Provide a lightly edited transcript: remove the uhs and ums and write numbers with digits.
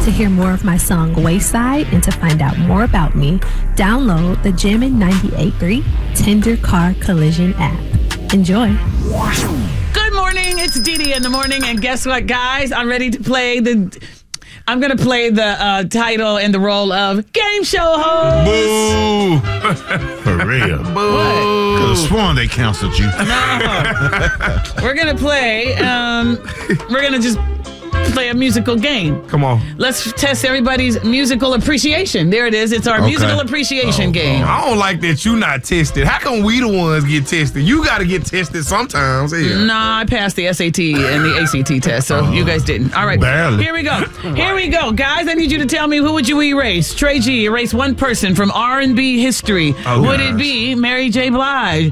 To hear more of my song Wayside and to find out more about me, download the Jammin' 98.3 Tender Car Collision app. Enjoy. Good morning. It's Dee Dee in the morning. And guess what, guys? I'm ready to play I'm going to play the title and the role of game show host. Boo! For real. Boo. What? Could have sworn they canceled you. No. We're going to play, we're going to just play a musical game. Come on. Let's test everybody's musical appreciation. There it is. It's our musical appreciation game. I don't like that you not tested. How come we the ones get tested? You got to get tested sometimes. Yeah. Nah, I passed the SAT and the ACT test, so you guys didn't. All right. Barely. Here we go. Here we go. Guys, I need you to tell me, who would you erase? Trey G, erase one person from R&B history. Oh, would gosh. it be Mary J. Blige?